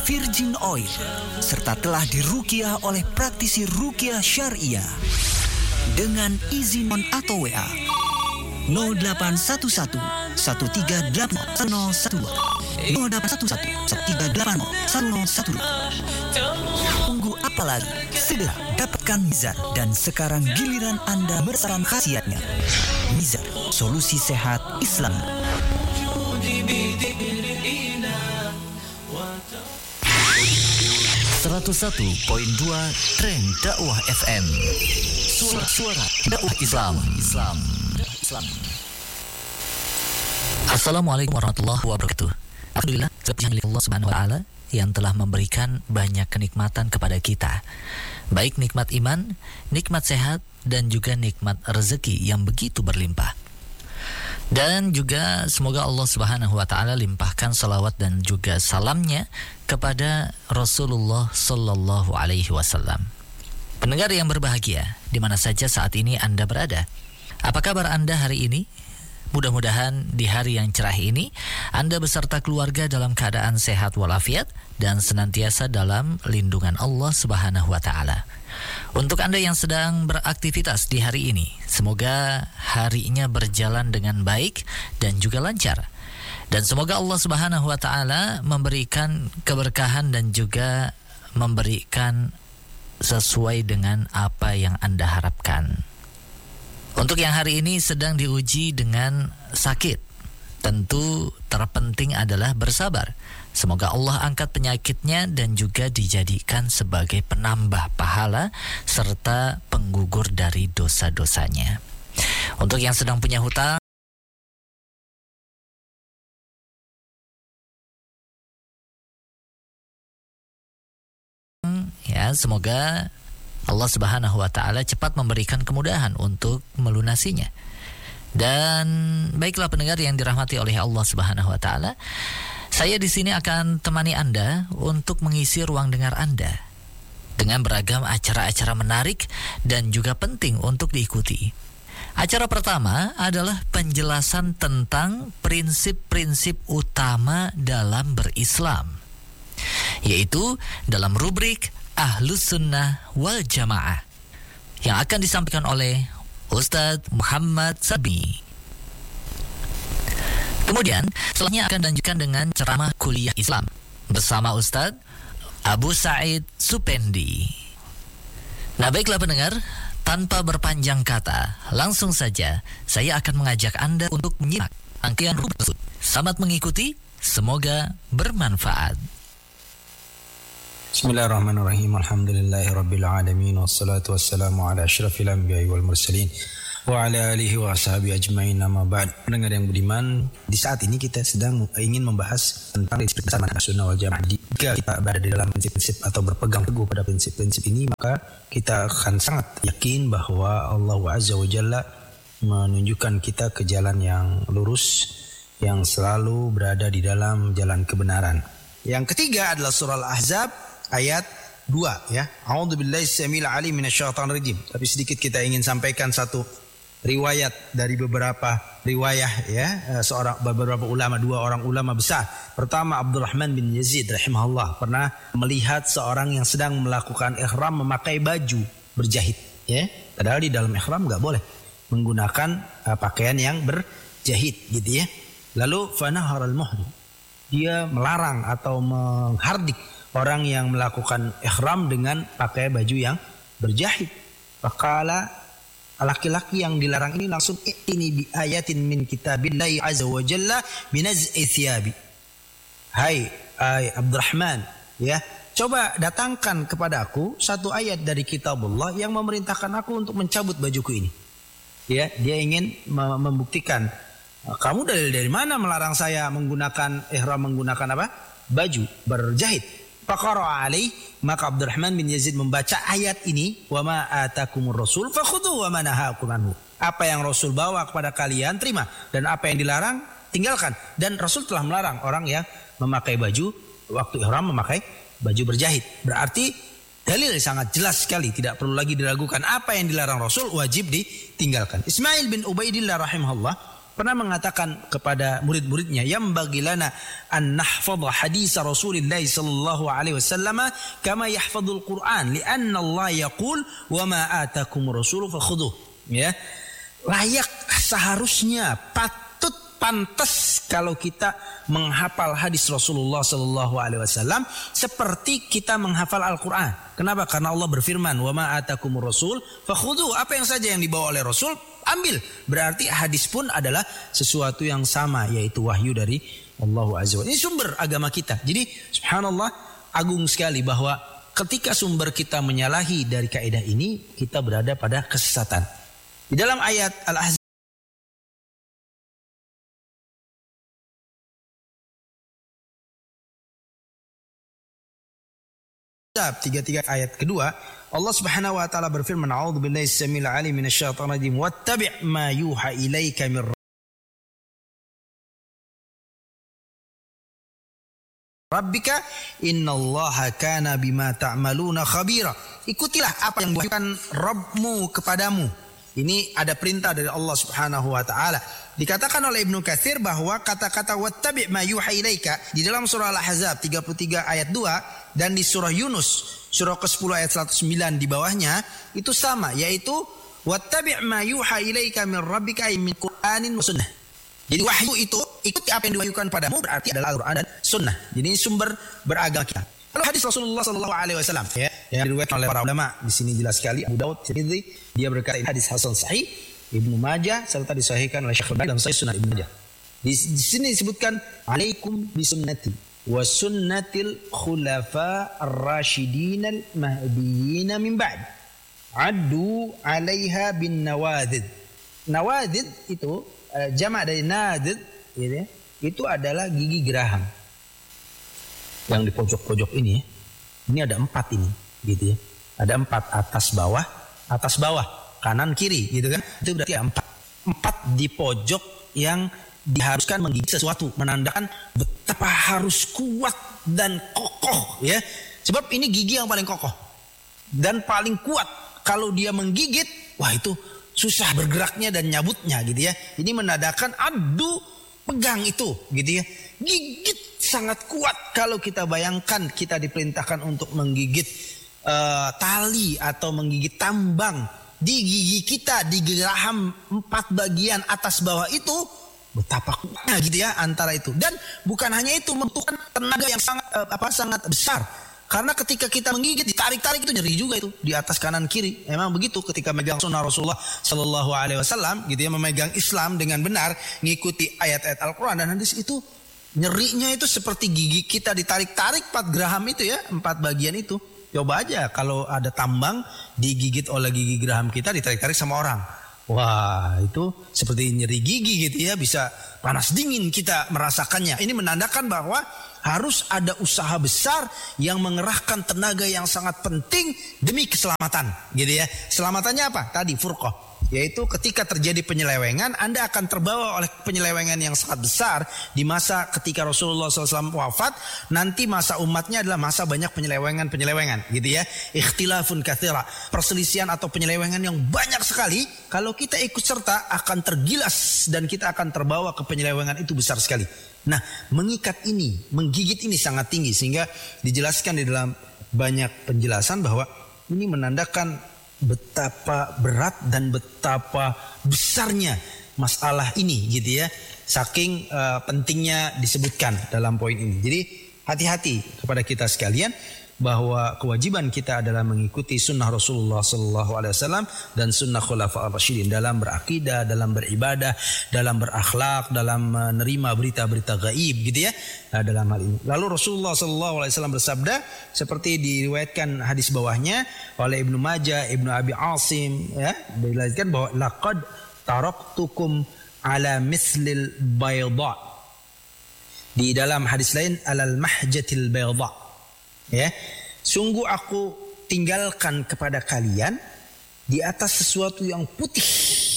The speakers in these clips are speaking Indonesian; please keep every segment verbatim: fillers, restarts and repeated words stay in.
Virgin Oil serta telah diruqyah oleh praktisi ruqyah syariah. Dengan izin on atau W A nol delapan satu satu satu tiga delapan nol satu dua nol delapan satu satu satu tiga delapan nol satu dua. Tunggu apa lagi? Segera dapatkan Mizar. Dan sekarang giliran Anda merasakan khasiatnya. Mizar, solusi sehat Islam. seratus satu koma dua Trend Dakwah F M. Suara-suara dakwah Islam. Islam. Islam. Assalamualaikum warahmatullahi wabarakatuh. Alhamdulillah, terpuji Allah Subhanahu wa taala yang telah memberikan banyak kenikmatan kepada kita. Baik nikmat iman, nikmat sehat, dan juga nikmat rezeki yang begitu berlimpah. Dan juga semoga Allah Subhanahu wa taala limpahkan salawat dan juga salamnya kepada Rasulullah sallallahu alaihi wasallam. Pendengar yang berbahagia, di mana saja saat ini Anda berada. Apa kabar Anda hari ini? Mudah-mudahan di hari yang cerah ini Anda beserta keluarga dalam keadaan sehat walafiat dan senantiasa dalam lindungan Allah Subhanahu wa taala. Untuk Anda yang sedang beraktivitas di hari ini, semoga harinya berjalan dengan baik dan juga lancar. Dan semoga Allah Subhanahu wa taala memberikan keberkahan dan juga memberikan sesuai dengan apa yang Anda harapkan. Untuk yang hari ini sedang diuji dengan sakit, tentu terpenting adalah bersabar. Semoga Allah angkat penyakitnya dan juga dijadikan sebagai penambah pahala serta penggugur dari dosa-dosanya. Untuk yang sedang punya hutang, ya semoga Allah Subhanahu wa taala cepat memberikan kemudahan untuk melunasinya. Dan baiklah pendengar yang dirahmati oleh Allah Subhanahu wa taala, saya di sini akan temani Anda untuk mengisi ruang dengar Anda dengan beragam acara-acara menarik dan juga penting untuk diikuti. Acara pertama adalah penjelasan tentang prinsip-prinsip utama dalam berislam, yaitu dalam rubrik Ahlus Sunnah wal Jamaah yang akan disampaikan oleh Ustadz Muhammad Sabi. Kemudian setelahnya akan dilanjutkan dengan ceramah kuliah Islam bersama Ustadz Abu Sa'id Supendi. Nah baiklah pendengar, tanpa berpanjang kata, langsung saja saya akan mengajak Anda untuk menyimak rangkaian rubrik tersebut. Selamat mengikuti, semoga bermanfaat. Bismillahirrahmanirrahim. Alhamdulillahi rabbil alamin, wassalatu wassalamu ala asyrafil anbiya'i wal mursalin wa ala alihi wa ashabihi ajmain, amma ba'd. Pendengar yang budiman, di saat ini kita sedang ingin membahas tentang prinsip dasar Ahlus Sunnah wal Jamaah. Jika kita berada di dalam prinsip-prinsip atau berpegang teguh pada prinsip-prinsip ini, maka kita akan sangat yakin bahwa Allah Azza wa Jalla menunjukkan kita ke jalan yang lurus, yang selalu berada di dalam jalan kebenaran. Yang ketiga adalah surah Al-Ahzab ayat dua, ya. A'udzubillahi samil alim minasyaitonir rajim. Tapi sedikit kita ingin sampaikan satu riwayat dari beberapa riwayah, ya, seorang beberapa ulama, dua orang ulama besar. Pertama Abdurrahman bin Yazid rahimahullah pernah melihat seorang yang sedang melakukan ihram memakai baju berjahit, ya. Padahal di dalam ihram enggak boleh menggunakan uh, pakaian yang berjahit, gitu ya. Lalu fanaharal muhrim, dia melarang atau menghardik orang yang melakukan ihram dengan pakai baju yang berjahit. Faqala, laki-laki yang dilarang ini langsung, ini bi ayatin min kitabillahi azza wa jalla binaz'i thiyabi. Hai, hai Abdurrahman, ya, coba datangkan kepada aku satu ayat dari kitabullah yang memerintahkan aku untuk mencabut bajuku ini. Ya, dia ingin membuktikan, kamu dalil dari mana melarang saya menggunakan ihram, menggunakan apa? Baju berjahit. Faqara alaih, maka Abdurrahman bin Yazid membaca ayat ini, wa ma atakumur rasul fakhudhu wa ma nahakum anhu. Apa yang Rasul bawa kepada kalian terima, dan apa yang dilarang tinggalkan. Dan Rasul telah melarang orang yang memakai baju waktu ihram memakai baju berjahit. Berarti dalil sangat jelas sekali, tidak perlu lagi diragukan, apa yang dilarang Rasul wajib ditinggalkan. Ismail bin Ubaidillah rahimahullah pernah mengatakan kepada murid-muridnya, yang bagilana an nahfadha hadis Rasulullah sallallahu alaihi wasallam kama yahfadhul Quran, lianna Allah yaqul wa ma atakum rasul fakhudhuh. Ya. Layak, seharusnya, patut, pantas kalau kita menghafal hadis Rasulullah sallallahu alaihi wasallam seperti kita menghafal Al-Qur'an. Kenapa? Karena Allah berfirman, wa ma atakumur rasul fakhudhuh. Apa yang saja yang dibawa oleh Rasul, ambil. Berarti hadis pun adalah sesuatu yang sama, yaitu wahyu dari Allah Azza wa Jalla. Ini sumber agama kita. Jadi subhanallah, agung sekali bahwa ketika sumber kita menyalahi dari kaidah ini, kita berada pada kesesatan. Di dalam ayat Al-Ahzab tiga puluh tiga ayat kedua, Allah Subhanahu wa taala berfirman, a'udzubillahi samil alim minasyaitonir rajim, wattabi' ma yuha ilaika mir rabbika innallaha kana bima ta'maluna khabira. Ikutilah apa yang diwahyukan Rabbmu kepadamu. Ini ada perintah dari Allah Subhanahu wa taala. Dikatakan oleh Ibnu Katsir bahwa kata-kata wattabi' ma yuha ilaika di dalam surah Al-Ahzab tiga puluh tiga ayat dua dan di surah Yunus surah kesepuluh ayat seratus sembilan di bawahnya itu sama, yaitu wattabi' ma yuha ilaika min rabbika min Qur'anin wa sunnah. Jadi wahyu itu ikuti apa yang diwahyukan padamu, berarti adalah Al-Qur'an dan sunnah. Jadi ini sumber beragama kita. Lalu hadis Rasulullah sallallahu alaihi wasallam ya, yang diriwayatkan oleh para ulama di sini jelas sekali, Abu Daud, Tirmidzi, dia berkata ini hadis hasan sahih, Ibnu Majah serta disahihkan oleh Syekh Albani dalam Sahih Sunan Ibnu Majah. Di, di sini disebutkan alaikum bisunnati wa sunnatil khulafa ar-rasyidin al-mahdiyyin min ba'd. Addu 'alaiha bin nawadid. Nawadid itu uh, jamak dari nadid, gitu ya. Itu adalah gigi geraham. Yang di pojok-pojok ini, ini ada empat ini, gitu ya. Ada empat, atas bawah, atas bawah, kanan kiri, gitu kan? Itu berarti ada empat. Empat di pojok yang diharuskan menggigit sesuatu, menandakan betapa harus kuat dan kokoh, ya. Sebab ini gigi yang paling kokoh dan paling kuat. Kalau dia menggigit, wah itu susah bergeraknya dan nyabutnya, gitu ya. Ini menandakan adu, pegang itu, gitu ya. Gigit sangat kuat. Kalau kita bayangkan kita diperintahkan untuk menggigit uh, tali atau menggigit tambang di gigi kita, di geraham empat bagian atas bawah itu, betapa kuatnya, gitu ya, antara itu. Dan bukan hanya itu, membutuhkan tenaga yang sangat uh, apa sangat besar. Karena ketika kita menggigit, ditarik-tarik itu nyeri juga itu di atas kanan kiri. Emang begitu ketika memegang sunnah Rasulullah Sallallahu Alaihi Wasallam, gitu ya, memegang Islam dengan benar, ngikuti ayat-ayat Al-Quran dan hadis itu, nyerinya itu seperti gigi kita ditarik-tarik empat geraham itu ya, empat bagian itu. Coba aja kalau ada tambang digigit oleh gigi geraham kita, ditarik-tarik sama orang. Wah, itu seperti nyeri gigi, gitu ya, bisa panas dingin kita merasakannya. Ini menandakan bahwa harus ada usaha besar yang mengerahkan tenaga yang sangat penting demi keselamatan, gitu ya. Selamatannya apa? Tadi furqah, yaitu ketika terjadi penyelewengan, Anda akan terbawa oleh penyelewengan yang sangat besar di masa ketika Rasulullah shallallahu alaihi wasallam wafat. Nanti masa umatnya adalah masa banyak penyelewengan-penyelewengan, gitu ya. Ikhtilafun katsira, perselisihan atau penyelewengan yang banyak sekali. Kalau kita ikut serta akan tergilas dan kita akan terbawa ke penyelewengan itu besar sekali. Nah, mengikat ini, menggigit ini sangat tinggi, sehingga dijelaskan di dalam banyak penjelasan bahwa ini menandakan betapa berat dan betapa besarnya masalah ini, gitu ya. Saking uh, pentingnya disebutkan dalam poin ini. Jadi hati-hati kepada kita sekalian bahwa kewajiban kita adalah mengikuti sunnah Rasulullah Sallallahu Alaihi Wasallam dan sunnah Khulafa ar-Rasyidin dalam berakidah, dalam beribadah, dalam berakhlak, dalam menerima berita-berita gaib, gitu ya. Nah, dalam hal ini. Lalu Rasulullah Sallallahu Alaihi Wasallam bersabda seperti diriwayatkan hadis bawahnya oleh Ibnu Majah, Ibnu Abi Asim, ya, diriwayatkan bahwa laqad taraktukum ala mislil bayda. Di dalam hadis lain alal mahjatil bayda. Ya, sungguh aku tinggalkan kepada kalian di atas sesuatu yang putih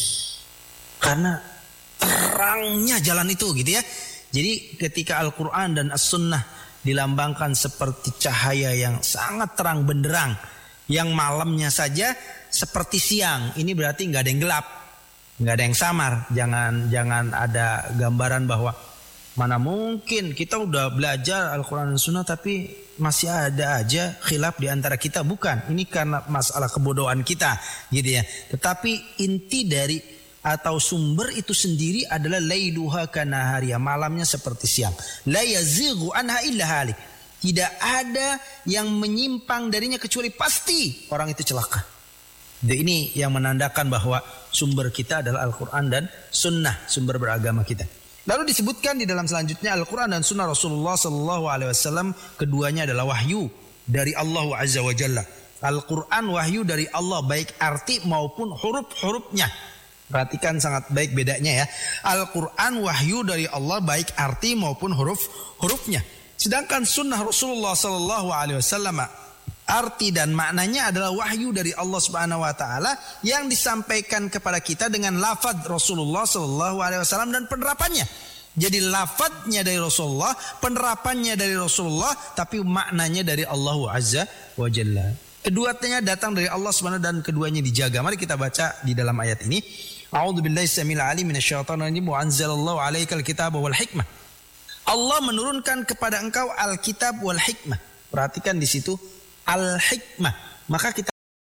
karena terangnya jalan itu, gitu ya. Jadi ketika Al-Quran dan As-Sunnah dilambangkan seperti cahaya yang sangat terang benderang, yang malamnya saja seperti siang, ini berarti nggak ada yang gelap. Nggak ada yang samar. Jangan jangan ada gambaran bahwa mana mungkin kita udah belajar Al-Quran dan Sunnah tapi masih ada aja khilaf di antara kita. Bukan, ini karena masalah kebodohan kita gitu ya. Tetapi inti dari atau sumber itu sendiri adalah lailuha kanahariya, malamnya seperti siang. La yazighu anha illa halik. Tidak ada yang menyimpang darinya kecuali pasti orang itu celaka. Jadi ini yang menandakan bahwa sumber kita adalah Al-Quran dan Sunnah, sumber beragama kita. Lalu disebutkan di dalam selanjutnya Al-Quran dan Sunnah Rasulullah Sallallahu Alaihi Wasallam, keduanya adalah wahyu dari Allah Azza wa Jalla. Al-Quran wahyu dari Allah baik arti maupun huruf-hurufnya. Perhatikan sangat baik bedanya ya. Al-Quran wahyu dari Allah baik arti maupun huruf-hurufnya. Sedangkan Sunnah Rasulullah Sallallahu Alaihi Wasallam arti dan maknanya adalah wahyu dari Allah Subhanahu wa taala yang disampaikan kepada kita dengan lafaz Rasulullah sallallahu alaihi wasallam dan penerapannya. Jadi lafaznya dari Rasulullah, penerapannya dari Rasulullah, tapi maknanya dari Allah Azza wa Jalla. Keduanya datang dari Allah Subhanahu dan keduanya dijaga. Mari kita baca di dalam ayat ini. A'udzubillahi samil alim minasyaitonir rajim wa anzalallahu 'alaikal kitaba wal hikmah. Allah menurunkan kepada engkau Alkitab wal hikmah. Perhatikan di situ Al-Hikmah. Maka kita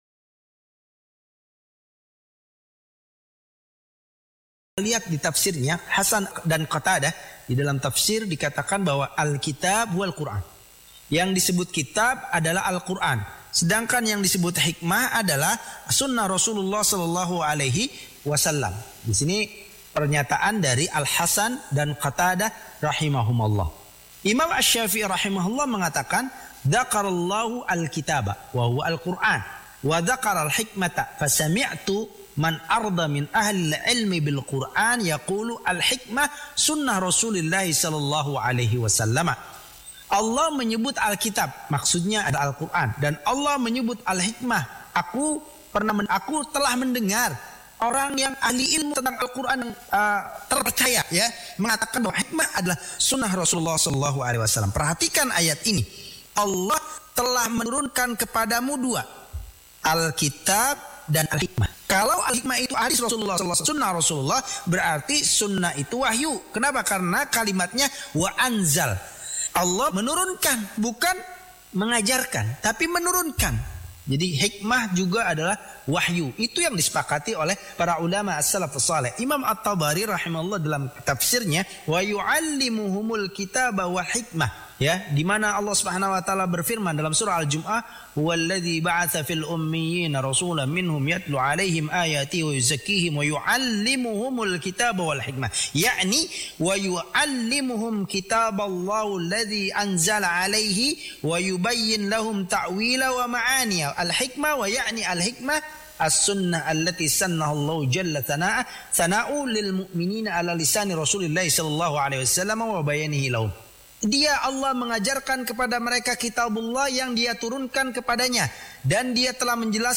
lihat di tafsirnya Hasan dan Qatadah di dalam tafsir dikatakan bahwa Al-Kitab wal Quran. Yang disebut kitab adalah Al-Quran. Sedangkan yang disebut hikmah adalah sunnah Rasulullah sallallahu alaihi wasallam. Di sini pernyataan dari Al-Hasan dan Qatadah rahimahumullah. Imam Asy-Syafi'i rahimahullah mengatakan Dzakarallahu al-kitaba wa huwa al-Qur'an wa dzakara al-hikmata fasami'tu man arda min ahli al-ilmi bil Qur'an yaqulu al-hikmah sunnah Rasulullah sallallahu alaihi wasallam. Allah menyebut Alkitab, maksudnya ada Al-Qur'an, dan Allah menyebut Al-Hikmah. Aku pernah men- aku telah mendengar orang yang ahli ilmu tentang Al-Quran uh, terpercaya ya mengatakan bahwa hikmah adalah sunnah Rasulullah sallallahu alaihi wasallam. Perhatikan ayat ini. Allah telah menurunkan kepadamu dua, Alkitab dan Al-Hikmah. Kalau Al-Hikmah itu hadis Rasulullah sallallahu alaihi wasallam, sunnah Rasulullah, berarti sunnah itu wahyu. Kenapa? Karena kalimatnya wa anzal. Allah menurunkan, bukan mengajarkan, tapi menurunkan. Jadi hikmah juga adalah wahyu. Itu yang disepakati oleh para ulama as-salafus saleh. Imam At-Tabari rahimahullah dalam tafsirnya wa yu'allimuhumul kitaba wal hikmah. Ya, di mana Allah Subhanahu wa taala berfirman dalam surah Al-Jumu'ah, "Huwallazi ba'atsa fil ummiyina rasulan minhum yatlu 'alaihim ayatihi wa yuzakkihim wa yu'allimuhumul kitaba wal hikmah." Yakni wa yu'allimuhum kitaballahu alladzi anzala 'alaihi wa yubayyin lahum ta'wila wa ma'aniya. Al-hikmah wa ya'ni al-hikmah as-sunnah allati sannaha Allah jalla thana'ah thana'u lil mu'minina ala lisani Rasulillah sallallahu alaihi wasallam wa bayanihi lahum. Dia Allah mengajarkan kepada mereka kitabullah yang dia turunkan kepadanya, dan dia telah menjelaskan